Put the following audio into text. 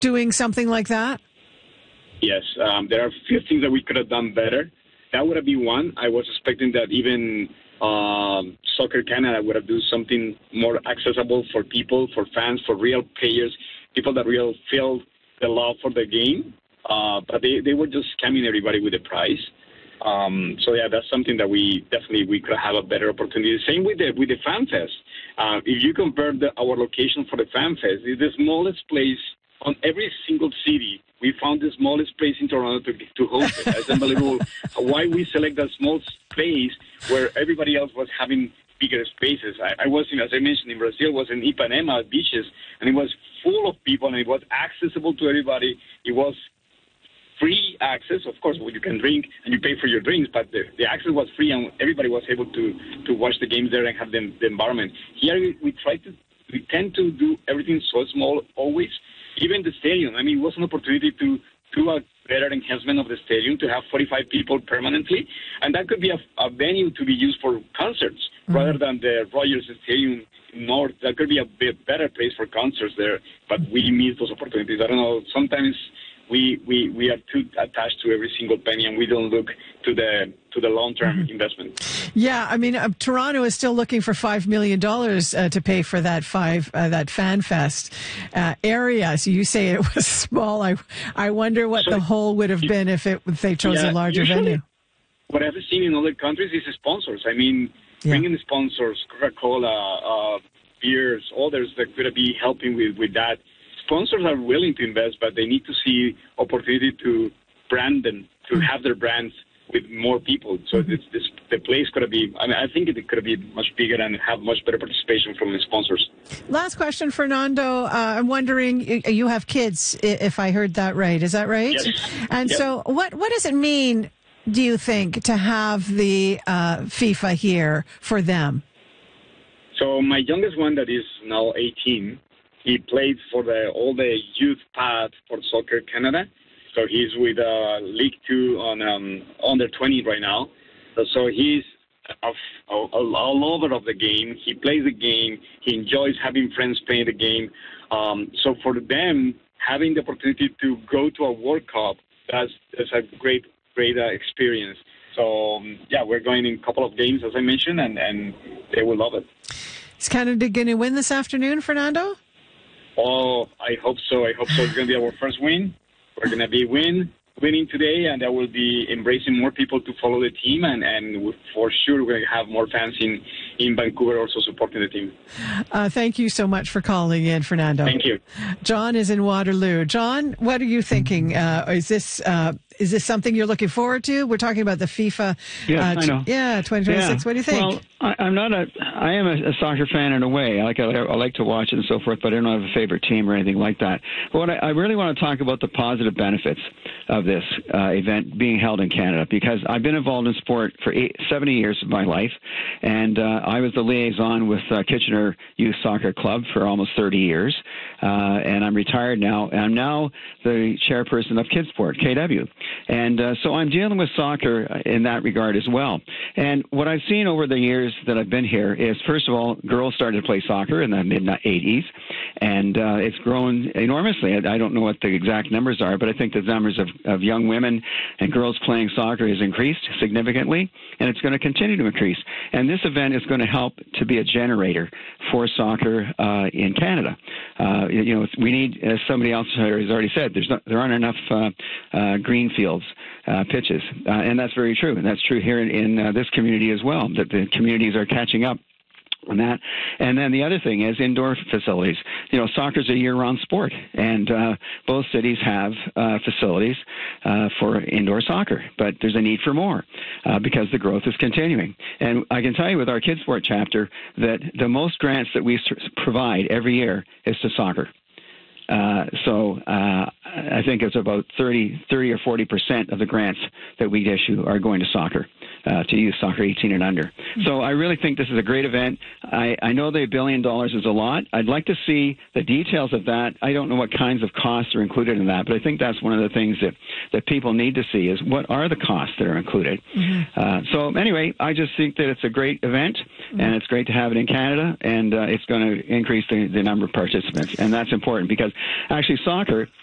doing something like that? Yes, there are a few things that we could have done better. That would have been one. I was expecting that even Soccer Canada would have done something more accessible for people, for fans, for real players, people that really feel the love for the game. But they were just scamming everybody with the price. So yeah, that's something that we could have a better opportunity. Same with the Fan Fest. If you compare our location for the Fan Fest, it's the smallest place on every single city. We found the smallest place in Toronto to host it. It's unbelievable why we select that small space where everybody else was having bigger spaces. I was, as I mentioned, in Brazil, was in Ipanema beaches, and it was full of people, and it was accessible to everybody. It was free access. Of course, you can drink and you pay for your drinks, but the access was free, and everybody was able to watch the games there and have the environment. Here, we tend to do everything so small always. Even the stadium, I mean, it was an opportunity to do a better enhancement of the stadium, to have 45 people permanently, and that could be a venue to be used for concerts rather than the Rogers Stadium North. That could be a better place for concerts there, but we miss those opportunities. I don't know, sometimes we are too attached to every single penny, and we don't look to the long-term investment. Yeah, I mean, Toronto is still looking for $5 million to pay for that Fan Fest area. So you say it was small. I wonder what the whole would have been if they chose a larger venue. What I've seen in other countries is sponsors. I mean, bringing sponsors, Coca-Cola, beers, others that could be helping with that. Sponsors are willing to invest, but they need to see opportunity to brand them, to have their brands with more people. So the place could be, I mean, I think it could be much bigger and have much better participation from the sponsors. Last question, Fernando. I'm wondering, you have kids, if I heard that right. Is that right? Yes. And so what does it mean, do you think, to have the FIFA here for them? So my youngest one that is now 18, he played for all the youth path for Soccer Canada. So he's with League 2 on under 20 right now. So he's all over of the game. He plays the game. He enjoys having friends playing the game. So for them, having the opportunity to go to a World Cup, that's a great experience. So, we're going in a couple of games, as I mentioned, and they will love it. Is Canada going to win this afternoon, Fernando? Oh, I hope so. It's going to be our first win. We're going to be winning today, and that will be embracing more people to follow the team, and for sure we're going to have more fans in Vancouver also supporting the team. Thank you so much for calling in, Fernando. Thank you. John is in Waterloo. John, what are you thinking? Is this something you're looking forward to? We're talking about the FIFA. I know. 2026. Yeah. What do you think? Well, I am a soccer fan in a way. I like to watch it and so forth, but I don't have a favorite team or anything like that. But what I really want to talk about the positive benefits of this event being held in Canada, because I've been involved in sport for 70 years of my life, and I was the liaison with Kitchener Youth Soccer Club for almost 30 years, and I'm retired now. And I'm now the chairperson of Kidsport, KW. And so I'm dealing with soccer in that regard as well. And what I've seen over the years that I've been here is, first of all, girls started to play soccer in the mid-'80s, and it's grown enormously. I don't know what the exact numbers are, but I think the numbers of young women and girls playing soccer has increased significantly, and it's going to continue to increase. And this event is going to help to be a generator for soccer in Canada. We need, as somebody else has already said, there aren't enough green fields, pitches, and that's very true. And that's true here in this community as well, that the communities are catching up on that. And then the other thing is indoor facilities. Soccer's a year-round sport, and both cities have facilities for indoor soccer, but there's a need for more because the growth is continuing. And I can tell you with our Kidsport chapter that the most grants that we provide every year is to soccer. So I think it's about 30 or 40% of the grants that we issue are going to soccer, to youth soccer 18 and under. So I really think this is a great event. I know the $1 billion is a lot. I'd like to see the details of that. I don't know what kinds of costs are included in that, but I think that's one of the things that people need to see is what are the costs that are included. So anyway, I just think that it's a great event, and it's great to have it in Canada, and it's going to increase the number of participants, and that's important because actually soccer